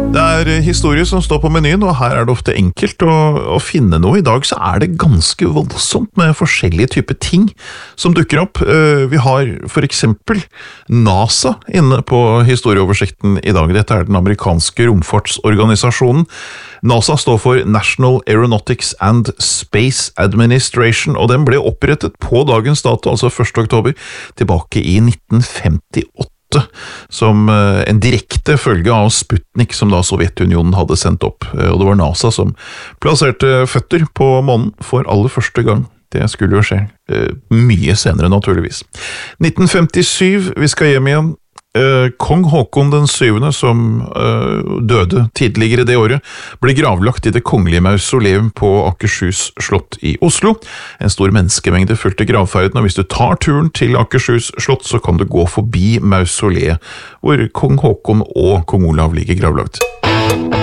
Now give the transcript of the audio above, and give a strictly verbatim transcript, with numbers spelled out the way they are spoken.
Det er historie som står på menyen, og her er det ofte enkelt å, å finne noe. I dag så er det ganske voldsomt med forskjellige typer ting som dukker opp. Vi har for eksempel NASA inne på historieoversikten i dag. Dette er den amerikanske romfartsorganisasjonen. NASA står for National Aeronautics and Space Administration, og den ble opprettet på dagens dato, altså første oktober, tilbake i nitten femtiåtte. Som en direkte følge av Sputnik som da Sovjetunionen hadde sendt opp, og det var NASA som plasserte føtter på månen for aller første gang. Det skulle jo skje mye senere naturligvis. nitten femtisyv, vi skal hjem igjen. Kong Håkon den syvende, som uh, døde tidligere det året, ble gravlagt i det kongelige mausoleum på Akershus slott i Oslo. En stor menneskemengde fulgte gravferden, og hvis du tar turen til Akershus slott, så kan du gå forbi mausoleet, hvor kong Håkon og kong Olav ligger gravlagt.